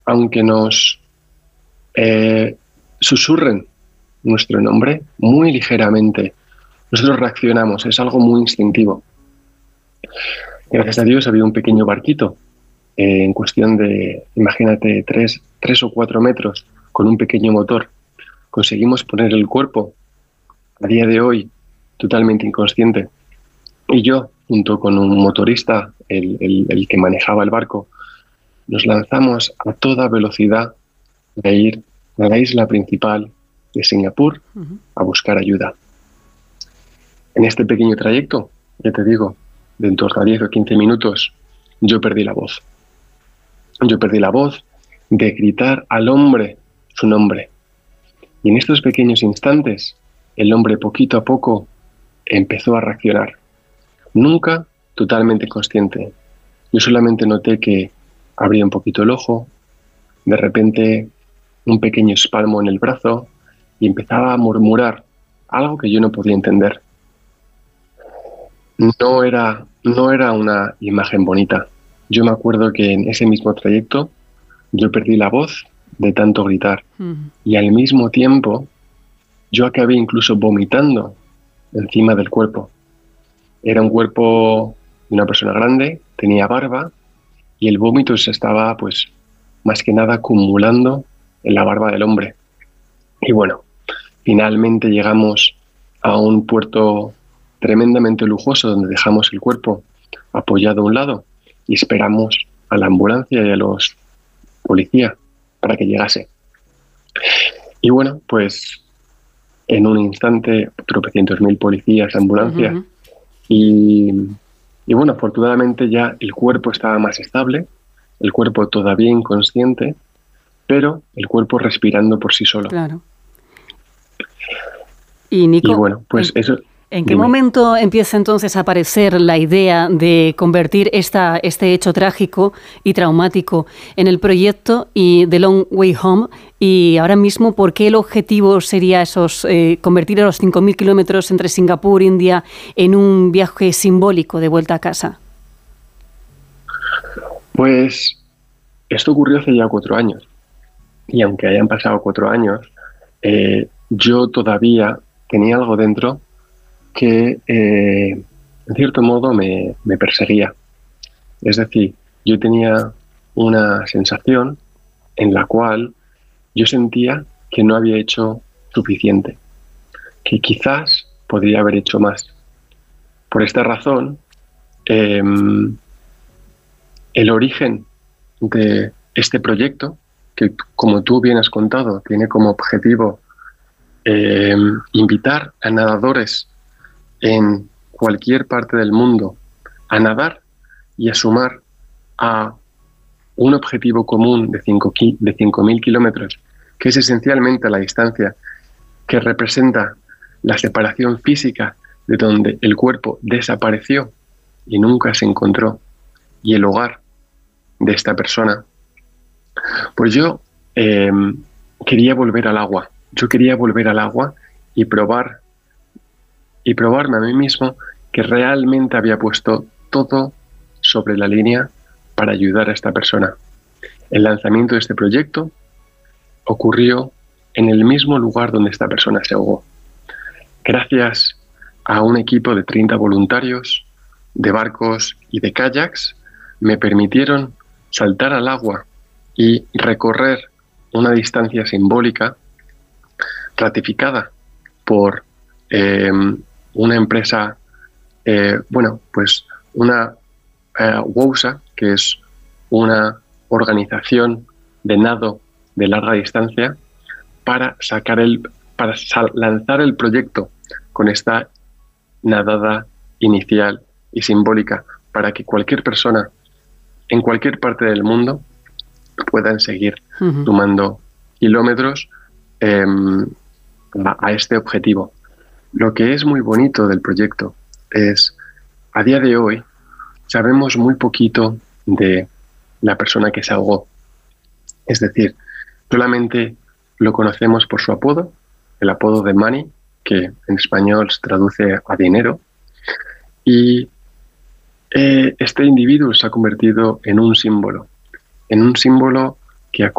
aunque nos susurren nuestro nombre muy ligeramente, nosotros reaccionamos, es algo muy instintivo. Gracias a Dios había un pequeño barquito en cuestión de, imagínate, 3 o 4 metros, con un pequeño motor. Conseguimos poner el cuerpo, a día de hoy, totalmente inconsciente. Y yo, junto con un motorista, el que manejaba el barco, nos lanzamos a toda velocidad de ir a la isla principal de Singapur a buscar ayuda. En este pequeño trayecto, ya te digo, de en torno a 10 o 15 minutos, yo perdí la voz. Yo perdí la voz de gritar al hombre su nombre. Y en estos pequeños instantes, el hombre poquito a poco empezó a reaccionar. Nunca totalmente consciente. Yo solamente noté que abría un poquito el ojo, de repente un pequeño espasmo en el brazo y empezaba a murmurar algo que yo no podía entender. No era una imagen bonita. Yo me acuerdo que en ese mismo trayecto yo perdí la voz de tanto gritar y al mismo tiempo yo acabé incluso vomitando encima del cuerpo. Era un cuerpo de una persona grande, tenía barba y el vómito se estaba, pues, más que nada acumulando en la barba del hombre. Y bueno, finalmente llegamos a un puerto tremendamente lujoso donde dejamos el cuerpo apoyado a un lado y esperamos a la ambulancia y a los policías para que llegase. Y bueno, pues en un instante, tropecientos mil policías, ambulancias, y bueno, afortunadamente ya el cuerpo estaba más estable, el cuerpo todavía inconsciente, pero el cuerpo respirando por sí solo. Claro. Y Nico, bueno, pues eso. ¿En qué momento empieza entonces a aparecer la idea de convertir este hecho trágico y traumático en el proyecto y The Long Way Home? Y ahora mismo, ¿por qué el objetivo sería convertir a los 5.000 kilómetros entre Singapur e India en un viaje simbólico de vuelta a casa? Pues esto ocurrió hace ya 4 años. Y aunque hayan pasado 4 años, yo todavía tenía algo dentro que en cierto modo me perseguía. Es decir, yo tenía una sensación en la cual yo sentía que no había hecho suficiente, que quizás podría haber hecho más. Por esta razón, el origen de este proyecto, que como tú bien has contado, tiene como objetivo invitar a nadadores en cualquier parte del mundo a nadar y a sumar a un objetivo común de 5.000 kilómetros, que es esencialmente la distancia que representa la separación física de donde el cuerpo desapareció y nunca se encontró, y el hogar de esta persona. Pues yo quería volver al agua. Yo quería volver al agua y probarme a mí mismo que realmente había puesto todo sobre la línea para ayudar a esta persona. El lanzamiento de este proyecto ocurrió en el mismo lugar donde esta persona se ahogó. Gracias a un equipo de 30 voluntarios, de barcos y de kayaks, me permitieron saltar al agua y recorrer una distancia simbólica ratificada por una empresa, una WOSA, que es una organización de nado de larga distancia, para lanzar el proyecto con esta nadada inicial y simbólica, para que cualquier persona en cualquier parte del mundo puedan seguir sumando kilómetros a este objetivo. Lo que es muy bonito del proyecto es, a día de hoy, sabemos muy poquito de la persona que se ahogó. Es decir, solamente lo conocemos por su apodo, el apodo de Money, que en español se traduce a dinero, y este individuo se ha convertido en un símbolo